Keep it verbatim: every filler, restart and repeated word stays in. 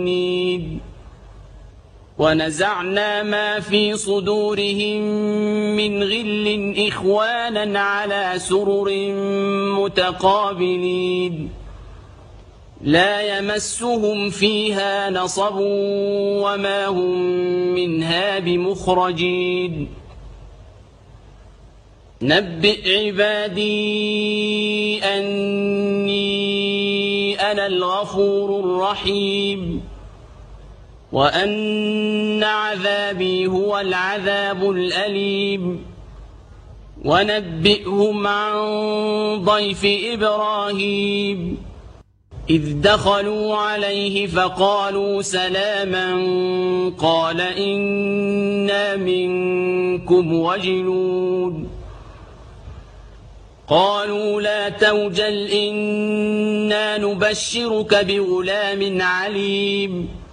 ونزعنا ما في صدورهم من غل إخوانا على سرر متقابلين لا يمسهم فيها نصب وما هم منها بمخرجين نبئ عبادي أني أنا الغفور الرحيم وأن عذابي هو العذاب الأليم ونبئهم عن ضيف إبراهيم إذ دخلوا عليه فقالوا سلاما قال إنا منكم وجلون قالوا لا توجل إنا نبشرك بغلام عليم